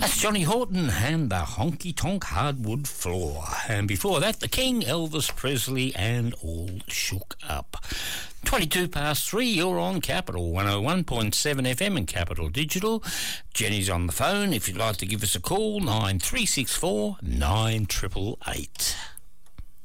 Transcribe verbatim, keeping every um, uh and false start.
That's Johnny Horton and the Honky Tonk Hardwood Floor. And before that, the King, Elvis Presley and All Shook Up. twenty-two past three, you're on Capital one oh one point seven F M and Capital Digital. Jenny's on the phone. If you'd like to give us a call, nine three six four, nine eight eight eight.